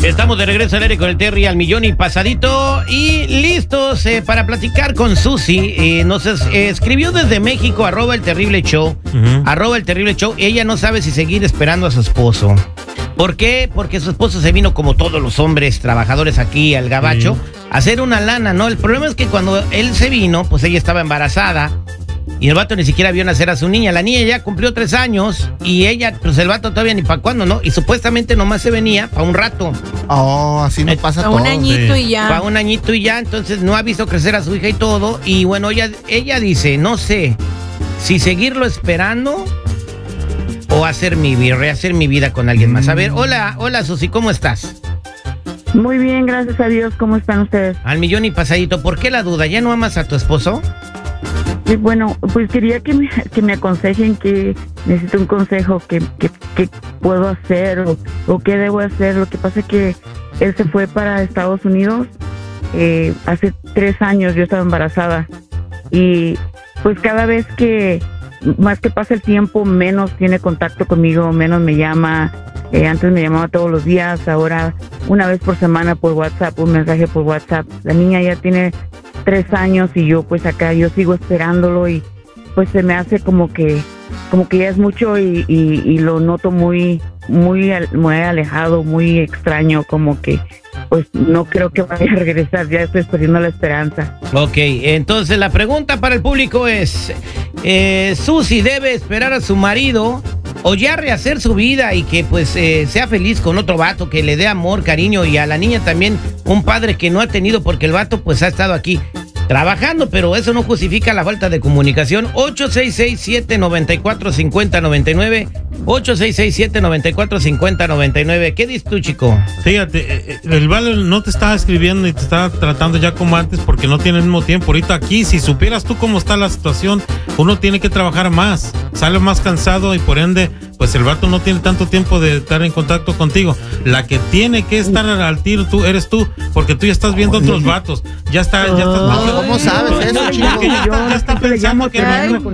Estamos de regreso al aire con el Terry al millón y pasadito y listos para platicar con Susi. Nos escribió desde México, @elterrible_show, @elterrible_show. Ella no sabe si seguir esperando a su esposo. ¿Por qué? Porque su esposo se vino como todos los hombres trabajadores aquí al gabacho a hacer una lana, ¿no? El problema es que cuando él se vino, pues ella estaba embarazada. Y el vato ni siquiera vio nacer a su niña. La niña ya cumplió 3 años y ella, pues el vato todavía ni para cuándo, ¿no? Y supuestamente nomás se venía para un rato. Oh, así nos pasa todo. Para un añito y ya. Para un añito y ya, entonces no ha visto crecer a su hija y todo. Y bueno, ella dice, no sé si seguirlo esperando o rehacer mi vida con alguien más. A ver, hola Susi, ¿cómo estás? Muy bien, gracias a Dios. ¿Cómo están ustedes? Al millón y pasadito. ¿Por qué la duda? ¿Ya no amas a tu esposo? Sí, bueno, pues quería que me aconsejen, que necesito un consejo, que puedo hacer o qué debo hacer. Lo que pasa es que él se fue para Estados Unidos hace 3 años. Yo estaba embarazada y pues cada vez que más que pasa el tiempo, menos tiene contacto conmigo, menos me llama. Antes me llamaba todos los días, ahora una vez por semana por WhatsApp, un mensaje por WhatsApp. La niña ya tiene 3 años y yo pues acá yo sigo esperándolo y pues se me hace como que ya es mucho y lo noto muy alejado, muy extraño, como que pues no creo que vaya a regresar, ya estoy perdiendo la esperanza. Ok, entonces la pregunta para el público es, ¿Susi debe esperar a su marido o ya rehacer su vida y que pues sea feliz con otro vato, que le dé amor, cariño, y a la niña también un padre que no ha tenido porque el vato pues ha estado aquí trabajando, pero eso no justifica la falta de comunicación? 866-794-5099, 866-794-5099. ¿Qué dices tú, chico? Fíjate, el Vale no te estaba escribiendo y te estaba tratando ya como antes porque no tiene el mismo tiempo. Ahorita aquí, si supieras tú cómo está la situación, uno tiene que trabajar más, sale más cansado y por ende, pues el vato no tiene tanto tiempo de estar en contacto contigo. La que tiene que estar al tiro eres tú, porque tú ya estás viendo otros vatos. Ya estás ¿Cómo sabes eso, chico? Ya está pensando que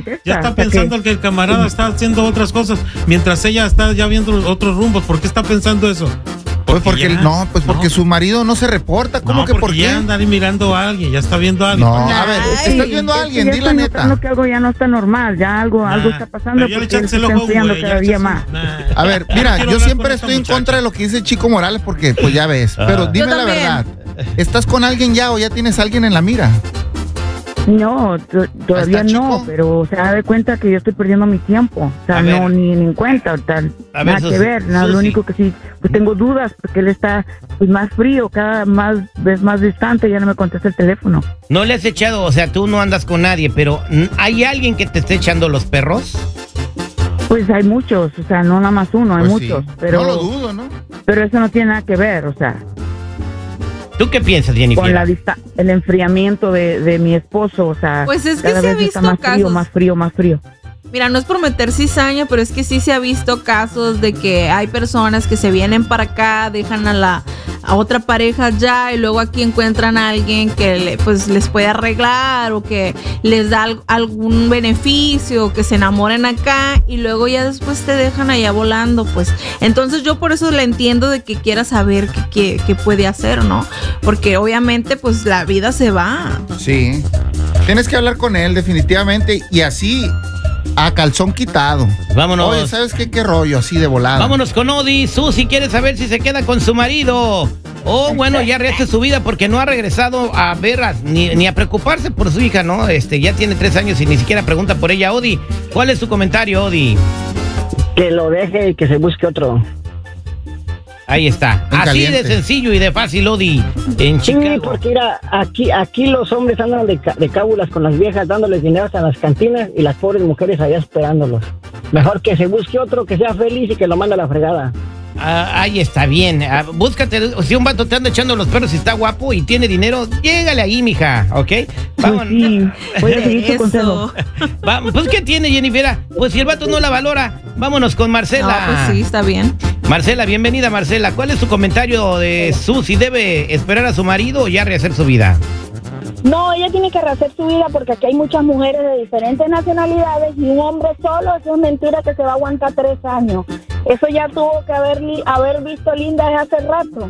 el camarada está haciendo otras cosas mientras ella está ya viendo otros rumbos. ¿Por qué está pensando eso? Porque su marido no se reporta. ¿Cómo que por qué? Ya anda mirando a alguien, ya está viendo a alguien. No, a ver, estás viendo a alguien, di la neta. Que algo ya no está normal, ya algo está pasando, porque él se está enfriando cada día más. A ver, mira, yo siempre estoy en contra de lo que dice Chico Morales, porque pues ya ves, pero dime la verdad, ¿estás con alguien ya o ya tienes a alguien en la mira? No, todavía no, pero o sea, da de cuenta que yo estoy perdiendo mi tiempo, o sea, no, ni en cuenta, tal, nada que ver, nada, lo único que sí, pues tengo dudas, porque él está pues más frío, cada vez más distante, ya no me contesta el teléfono. ¿No le has echado, o sea, tú no andas con nadie, pero ¿hay alguien que te esté echando los perros? Pues hay muchos, o sea, no nada más uno, hay muchos, sí. Pero no lo dudo, ¿no? Pero eso no tiene nada que ver, o sea. ¿Tú qué piensas, Jennifer? Con el enfriamiento de mi esposo, o sea, pues es que cada se ha vez visto está más casos. más frío. Mira, no es por meter cizaña, pero es que sí se ha visto casos de que hay personas que se vienen para acá, dejan a otra pareja ya y luego aquí encuentran a alguien que pues les puede arreglar o que les da algún beneficio, que se enamoren acá y luego ya después te dejan allá volando, pues. Entonces yo por eso le entiendo de que quiera saber qué puede hacer, ¿no? Porque obviamente pues la vida se va. Sí, tienes que hablar con él definitivamente y así a calzón quitado. Vámonos. Oye, ¿sabes qué rollo? Así de volada. Vámonos con Odi. Susi quiere saber si se queda con su marido. Bueno, ya rehace su vida porque no ha regresado a ver ni a preocuparse por su hija, ¿no? Ya tiene 3 años y ni siquiera pregunta por ella. Odi, ¿cuál es su comentario, Odi? Que lo deje y que se busque otro. Ahí está. En así caliente. de sencillo y de fácil, Odi. En Chicago. Sí, porque mira, aquí los hombres andan de cábulas con las viejas, dándoles dinero a las cantinas y las pobres mujeres allá esperándolos. Mejor que se busque otro que sea feliz y que lo mande a la fregada. Ahí está bien. Búscate, si un vato te anda echando los perros y está guapo y tiene dinero, llégale ahí, mija, ¿ok? Vamos. Pues sí, voy a seguir tu consejo. Pues, ¿qué tiene, Jennifer? Pues si el vato no la valora, vámonos con Marcela. No, pues sí, está bien. Marcela, bienvenida, Marcela. ¿Cuál es su comentario de Susi? ¿Debe esperar a su marido o ya rehacer su vida? No, ella tiene que rehacer su vida porque aquí hay muchas mujeres de diferentes nacionalidades y un hombre solo, eso es mentira que se va a aguantar 3 años. Eso ya tuvo que haber visto Linda desde hace rato.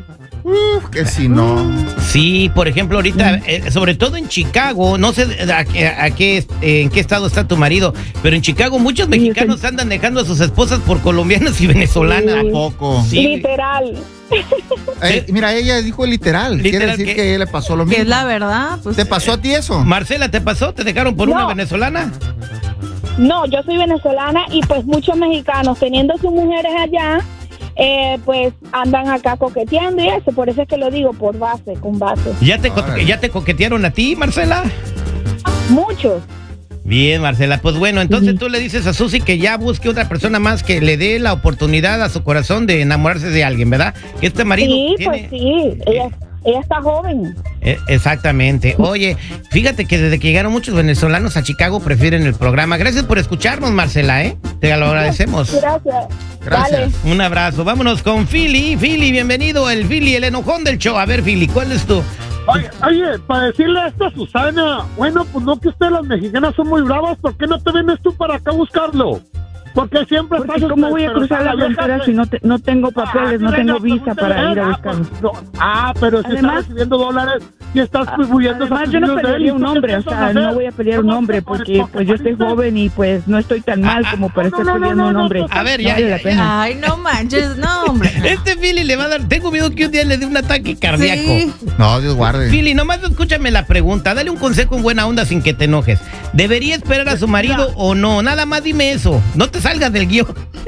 Que si no. Sí, por ejemplo, ahorita, sobre todo en Chicago, no sé en qué estado está tu marido, pero en Chicago muchos mexicanos andan dejando a sus esposas por colombianas y venezolanas. ¿A poco? Sí. Literal. Mira, ella dijo literal. Quiere decir que a ella le pasó lo mismo. Que es la verdad. Pues, ¿Te pasó a ti eso? Marcela, ¿te pasó? ¿Te dejaron por una venezolana? No, yo soy venezolana y pues muchos mexicanos teniendo sus mujeres allá, pues andan acá coqueteando y eso, por eso es que lo digo, con base. ¿Ya te coquetearon a ti, Marcela? Muchos. Bien, Marcela, pues bueno, entonces tú le dices a Susi que ya busque otra persona más que le dé la oportunidad a su corazón de enamorarse de alguien, ¿verdad? Que este marido Sí, tiene... pues sí, ella está joven. Exactamente. Oye, fíjate que desde que llegaron muchos venezolanos a Chicago prefieren el programa. Gracias por escucharnos, Marcela, ¿eh? Te lo agradecemos. Gracias. Gracias. Dale. Un abrazo. Vámonos con Philly. Philly, bienvenido, el Philly, el enojón del show. A ver, Philly, ¿cuál es tu...? Oye, para decirle esto a Susana, bueno, pues no que ustedes las mexicanas son muy bravas, ¿por qué no te vienes tú para acá a buscarlo? Porque siempre Porque estás... ¿cómo voy a cruzar la frontera si no tengo papeles, no tengo visa para ir a buscarlo? Pero si estás recibiendo dólares y estás huyendo... Además, yo no pelearía un hombre, o sea, no voy a pelear un hombre porque pues yo estoy joven y pues no estoy tan mal como para estar peleando un hombre. A ver, no ya, vale la pena. Ay, no manches, no, hombre. Este Philly le va a dar... Tengo miedo que un día le dé un ataque cardíaco. Sí. No, Dios guarde. Philly, nomás escúchame la pregunta. Dale un consejo en buena onda sin que te enojes. ¿Debería esperar a su marido o no? Nada más dime eso. No te salgas del guión.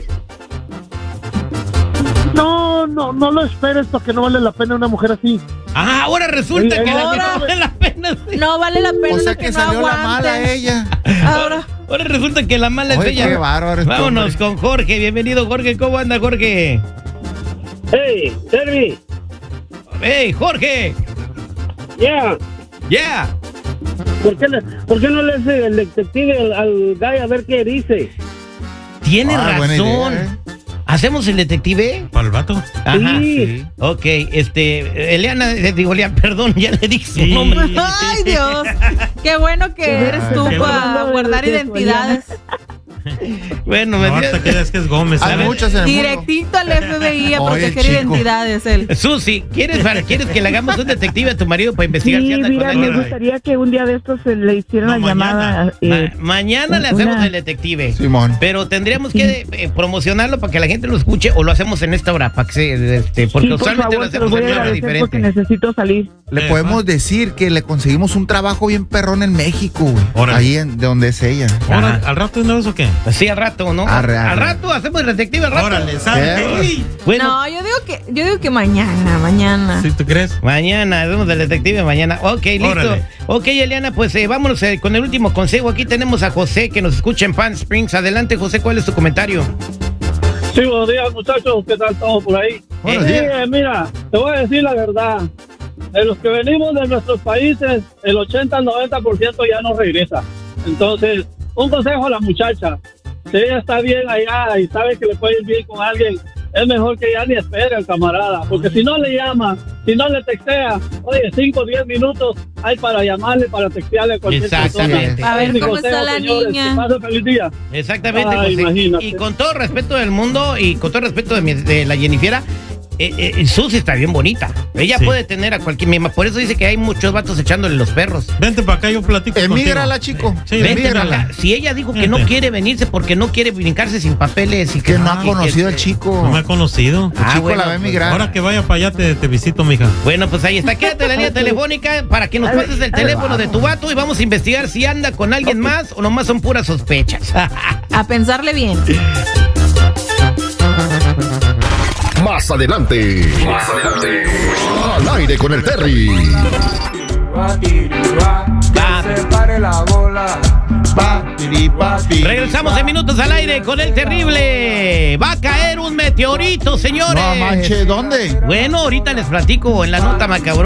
No lo esperes porque no vale la pena una mujer así. Ah, ahora resulta que no vale la pena. Sí. No vale la pena. O sea que no salió la aguantes. mala ella. Ahora resulta que la mala es Oye, ella. qué bárbaro este Vámonos hombre. con Jorge. Bienvenido, Jorge. ¿Cómo anda, Jorge? Hey, Terry. Hey, Jorge. Yeah. Yeah. ¿Por qué no le hace el detective al guy a ver qué dice? Tiene buena razón. idea, ¿Hacemos el detective? ¿Para el vato? Ajá. Sí. Ok, Eliana, perdón, ya le dije su nombre. Ay, Dios. Qué bueno que eres tú qué para bueno. guardar identidades. Bueno, No, ahorita crees que es Gómez. Hay ¿sabes? muchas en el mundo. Directito al FBI a Oye, proteger chico. identidades, él. Susi, ¿quieres que le hagamos un detective a tu marido para investigar Sí, si anda con mira, me alguien? gustaría que un día de estos se le hiciera No, la llamada. Mañana le hacemos el detective. Simón. Pero tendríamos que promocionarlo para que la gente lo escuche o lo hacemos en esta hora para que porque Sí, por usualmente favor, lo te lo hacemos voy en a una hora agradecer porque diferente. necesito salir. Le podemos decir que le conseguimos un trabajo bien perrón en México, güey. Órale. Ahí de donde es ella. Ahora, ¿al rato de una vez o qué? Sí, al rato, ¿no? Arre. Al rato hacemos el detective al rato. Órale, ¿sabes? Bueno, No, yo digo que mañana. ¿Sí tú crees? mañana, hacemos el detective mañana. Ok, listo. Órale. Ok, Eliana, pues vámonos con el último consejo. Aquí tenemos a José que nos escucha en Palm Springs. Adelante, José, ¿cuál es tu comentario? Sí, buenos días, muchachos. ¿Qué tal todos por ahí? Buenos días. Mira, te voy a decir la verdad. De los que venimos de nuestros países, el 80 al 90% ya no regresa. Entonces, un consejo a la muchacha. Si ella está bien allá y sabe que le puede ir bien con alguien, es mejor que ya ni espere al camarada. Porque si no le llama, si no le textea, oye, 5 o 10 minutos hay para llamarle, para textearle a cualquier Exactamente. persona. A ver Mi cómo consejo, está la señores, niña. que pasen feliz día. Exactamente, Ay, José. imagínate. Y con todo respeto del mundo y con todo respeto de la Jennifiera, Susi está bien bonita. Ella Sí. puede tener a cualquier misma. Por eso dice que hay muchos vatos echándole los perros. Vente para acá, yo platico Emígrala, contigo. chico. Sí, Vente vente. para acá. Si ella dijo que no Vente. quiere venirse porque no quiere brincarse sin papeles y Que no ha que- conocido que- al chico. No me ha conocido. El chico bueno, la va a pues, emigrar. Ahora que vaya para allá te visito, mija. Bueno, pues ahí está. Quédate en la línea telefónica para que nos pases el teléfono de tu vato y vamos a investigar si anda con alguien más o nomás son puras sospechas. A pensarle bien. Más adelante. Al aire con el Terry. Regresamos en minutos al aire con el terrible. Va a caer un meteorito, señores. No manches, ¿dónde? Bueno, ahorita les platico en la nota macabro.